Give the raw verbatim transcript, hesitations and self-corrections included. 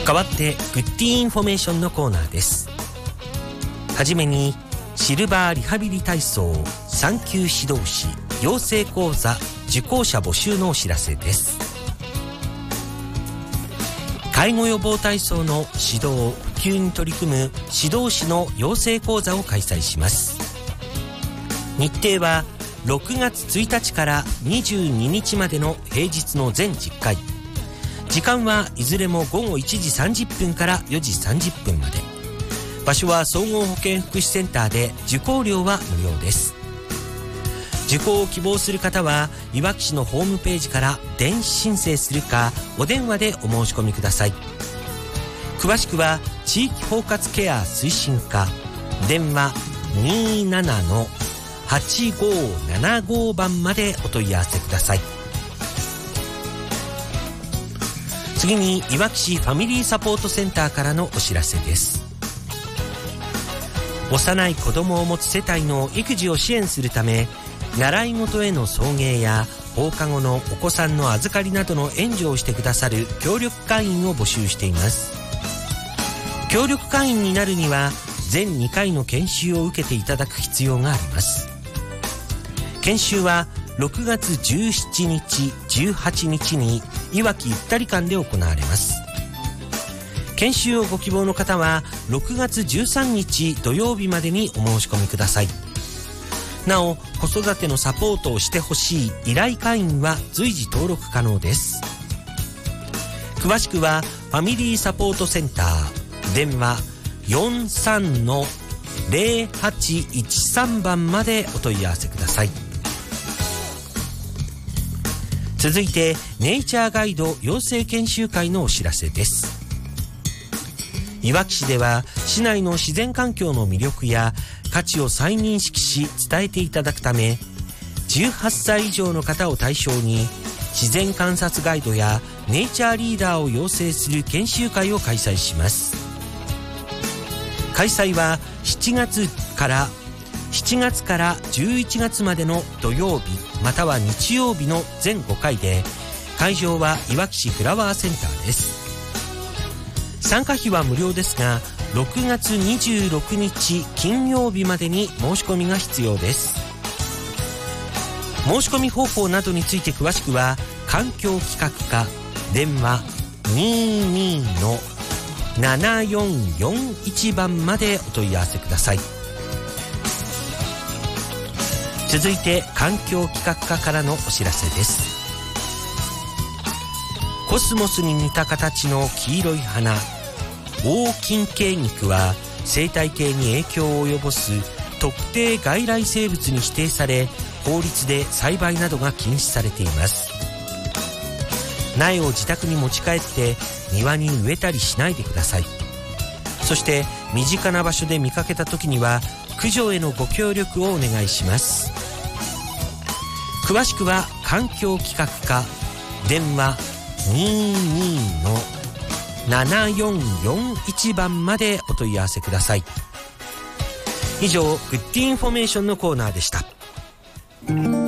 代わってグッディインフォメーションのコーナーです。はじめにシルバーリハビリ体操産休指導士養成講座受講者募集のお知らせです。介護予防体操の指導普及に取り組む指導士の養成講座を開催します。日程はろくがつついたちからにじゅうににちまでの平日の全じゅっかい。時間はいずれもごごいちじさんじゅっぷんからよじさんじゅっぷんまで。場所は総合保健福祉センターで受講料は無料です。受講を希望する方はいわき市のホームページから電子申請するかお電話でお申し込みください。詳しくは地域包括ケア推進課電話 にーななのはちごーななご 番までお問い合わせください。次にいわき市ファミリーサポートセンターからのお知らせです。幼い子供を持つ世帯の育児を支援するため、習い事への送迎や放課後のお子さんの預かりなどの援助をしてくださる協力会員を募集しています。協力会員になるには全にかいの研修を受けていただく必要があります。研修はろくがつじゅうしちにちじゅうはちにちにいわきゆったり館で行われます。研修をご希望の方はろくがつじゅうさんにち土曜日までにお申し込みください。なお、子育てのサポートをしてほしい依頼会員は随時登録可能です。詳しくはファミリーサポートセンター電話 よんさんのぜろはちいちさん 番までお問い合わせください。続いてネイチャーガイド養成研修会のお知らせです。いわき市では市内の自然環境の魅力や価値を再認識し伝えていただくため、じゅうはっさい以上の方を対象に自然観察ガイドやネイチャーリーダーを養成する研修会を開催します。開催はしちがつからしちがつからじゅういちがつまでの土曜日または日曜日の全ごかいで、会場はいわき市フラワーセンターです。参加費は無料ですが、ろくがつにじゅうろくにち金曜日までに申し込みが必要です。申し込み方法などについて詳しくは環境企画課電話 にーにーのななよんよんいち 番までお問い合わせください。続いて環境企画課からのお知らせです。コスモスに似た形の黄色い花オオキンケイギクは生態系に影響を及ぼす特定外来生物に指定され、法律で栽培などが禁止されています。苗を自宅に持ち帰って庭に植えたりしないでください。そして身近な場所で見かけた時には駆除へのご協力をお願いします。詳しくは環境企画課電話 にーにーのななよんよんいち 番までお問い合わせください。以上、グッディインフォメーションのコーナーでした。